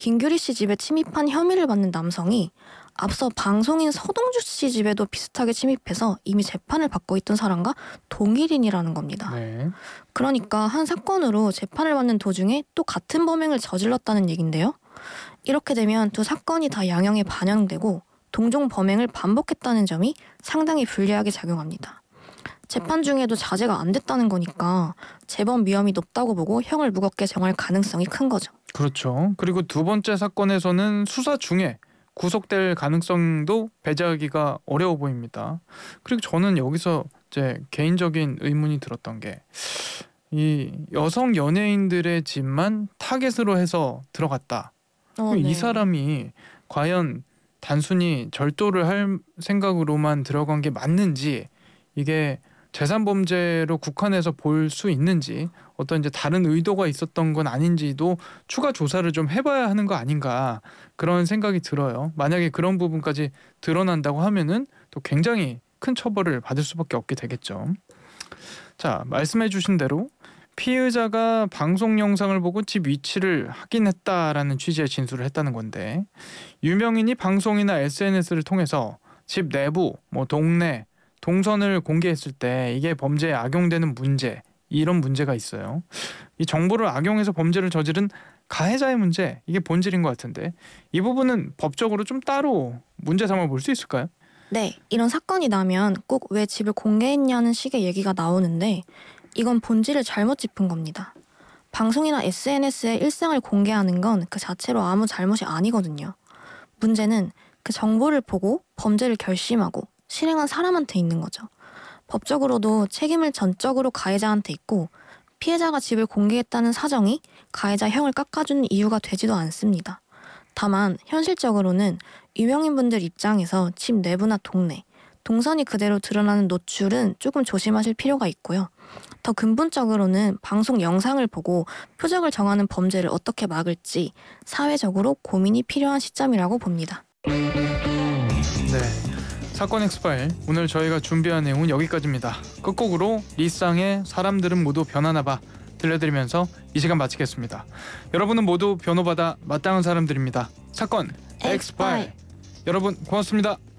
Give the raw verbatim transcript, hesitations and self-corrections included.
김규리 씨 집에 침입한 혐의를 받는 남성이 앞서 방송인 서동주 씨 집에도 비슷하게 침입해서 이미 재판을 받고 있던 사람과 동일인이라는 겁니다. 네. 그러니까 한 사건으로 재판을 받는 도중에 또 같은 범행을 저질렀다는 얘긴데요. 이렇게 되면 두 사건이 다 양형에 반영되고 동종 범행을 반복했다는 점이 상당히 불리하게 작용합니다. 재판 중에도 자제가 안 됐다는 거니까 재범 위험이 높다고 보고 형을 무겁게 정할 가능성이 큰 거죠. 그렇죠. 그리고 두 번째 사건에서는 수사 중에 구속될 가능성도 배제하기가 어려워 보입니다. 그리고 저는 여기서 제 개인적인 의문이 들었던 게 이 여성 연예인들의 집만 타겟으로 해서 들어갔다. 어, 이 네. 사람이 과연 단순히 절도를 할 생각으로만 들어간 게 맞는지, 이게 재산범죄로 국한해서 볼 수 있는지, 어떤 이제 다른 의도가 있었던 건 아닌지도 추가 조사를 좀 해봐야 하는 거 아닌가, 그런 생각이 들어요. 만약에 그런 부분까지 드러난다고 하면은 또 굉장히 큰 처벌을 받을 수밖에 없게 되겠죠. 자, 말씀해 주신 대로 피의자가 방송 영상을 보고 집 위치를 확인했다라는 취지의 진술을 했다는 건데, 유명인이 방송이나 에스엔에스를 통해서 집 내부, 뭐 동네, 동선을 공개했을 때 이게 범죄에 악용되는 문제, 이런 문제가 있어요. 이 정보를 악용해서 범죄를 저지른 가해자의 문제, 이게 본질인 것 같은데, 이 부분은 법적으로 좀 따로 문제 삼아 볼 수 있을까요? 네, 이런 사건이 나면 꼭 왜 집을 공개했냐는 식의 얘기가 나오는데 이건 본질을 잘못 짚은 겁니다. 방송이나 에스엔에스에 일상을 공개하는 건 그 자체로 아무 잘못이 아니거든요. 문제는 그 정보를 보고 범죄를 결심하고 실행한 사람한테 있는 거죠. 법적으로도 책임을 전적으로 가해자한테 있고 피해자가 집을 공개했다는 사정이 가해자 형을 깎아주는 이유가 되지도 않습니다. 다만 현실적으로는 유명인분들 입장에서 집 내부나 동네, 동선이 그대로 드러나는 노출은 조금 조심하실 필요가 있고요. 더 근본적으로는 방송 영상을 보고 표적을 정하는 범죄를 어떻게 막을지 사회적으로 고민이 필요한 시점이라고 봅니다. 네, 사건 엑스파일 오늘 저희가 준비한 내용은 여기까지입니다. 끝곡으로 리쌍의 사람들은 모두 변하나봐 들려드리면서 이 시간 마치겠습니다. 여러분은 모두 변호받아 마땅한 사람들입니다. 사건 엑스파일, 여러분 고맙습니다.